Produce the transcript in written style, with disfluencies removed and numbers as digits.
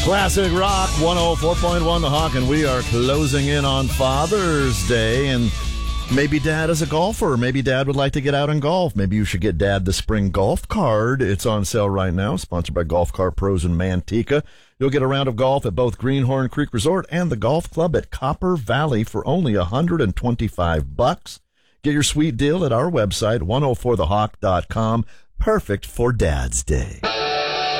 Classic Rock 104.1 The Hawk, and we are closing in on Father's Day. And maybe Dad is a golfer. Maybe Dad would like to get out and golf. Maybe you should get Dad the spring golf card. It's on sale right now, sponsored by Golf Car Pros in Manteca. You'll get a round of golf at both Greenhorn Creek Resort and the Golf Club at Copper Valley for only $125. Get your sweet deal at our website, 104thehawk.com. Perfect for Dad's Day.